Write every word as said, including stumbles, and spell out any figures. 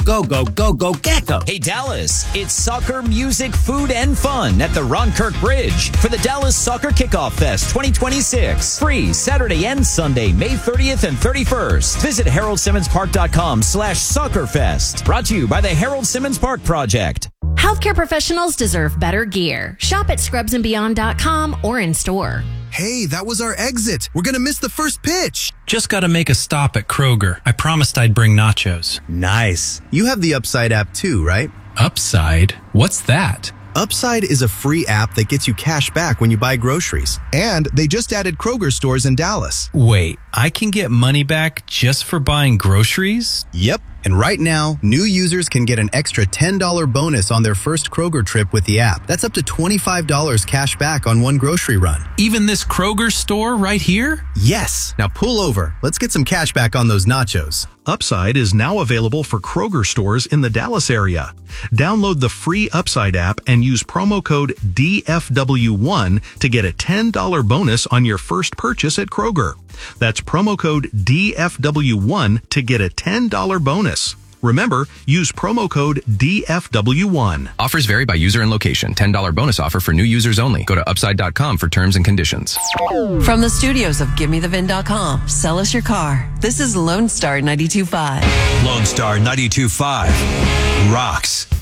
Go, go, go, go, Gecko. Hey, Dallas, it's soccer, music, food, and fun at the Ron Kirk Bridge for the Dallas Soccer Kickoff Fest twenty twenty-six. Free Saturday and Sunday, May thirtieth and thirty-first. Visit harold simmons park dot com slash soccer fest. Brought to you by the Harold Simmons Park Project. Healthcare professionals deserve better gear. Shop at scrubs and beyond dot com or in store. Hey, that was our exit. We're going to miss the first pitch. Just got to make a stop at Kroger. I promised I'd bring nachos. Nice. You have the Upside app too, right? Upside? What's that? Upside is a free app that gets you cash back when you buy groceries. And they just added Kroger stores in Dallas. Wait, I can get money back just for buying groceries? Yep. And right now, new users can get an extra ten dollars bonus on their first Kroger trip with the app. That's up to twenty-five dollars cash back on one grocery run. Even this Kroger store right here? Yes. Now pull over. Let's get some cash back on those nachos. Upside is now available for Kroger stores in the Dallas area. Download the free Upside app and use promo code D F W one to get a ten dollars bonus on your first purchase at Kroger. That's promo code D F W one to get a ten dollars bonus. Remember, use promo code D F W one. Offers vary by user and location. ten dollars bonus offer for new users only. Go to upside dot com for terms and conditions. From the studios of give me the vin dot com, sell us your car. This is Lone Star ninety-two point five. Lone Star ninety-two point five rocks.